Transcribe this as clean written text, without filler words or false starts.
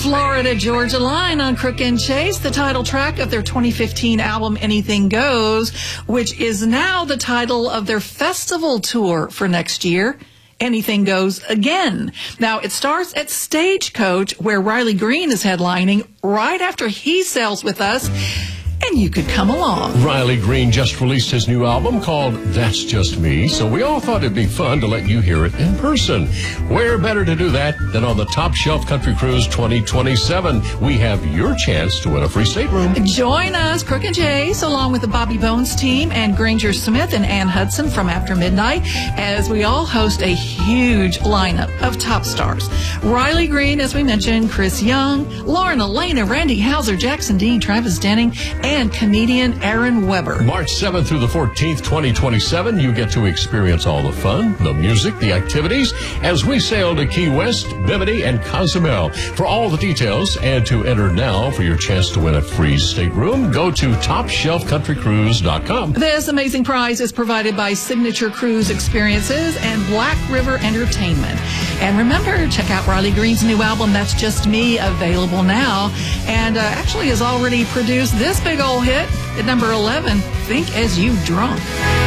Florida Georgia Line on Crook and Chase, the title track of their 2015 album Anything Goes, which is now the title of their festival tour for next year. Anything Goes Again. Now, it starts at Stagecoach, where Riley Green is headlining right after he sails with us. And you could come along. Riley Green just released his new album called That's Just Me, so we all thought it'd be fun to let you hear it in person. Where better to do that than on the Top Shelf Country Cruise 2027? We have your chance to win a free stateroom. Join us, Crook and Chase, along with the Bobby Bones team and Granger Smith and Ann Hudson from After Midnight, as we all host a huge lineup of top stars. Riley Green, as we mentioned, Chris Young, Lauren Elena, Randy Hauser, Jackson Dean, Travis Denning, and comedian Aaron Weber. March 7th through the 14th, 2027, you get to experience all the fun, the music, the activities, as we sail to Key West, Bimini, and Cozumel. For all the details and to enter now for your chance to win a free stateroom, go to TopShelfCountryCruise.com. This amazing prize is provided by Signature Cruise Experiences and Black River Entertainment. And remember, check out Riley Green's new album, That's Just Me, available now, and actually has already produced this big old hit at number 11, Think As You Drunk.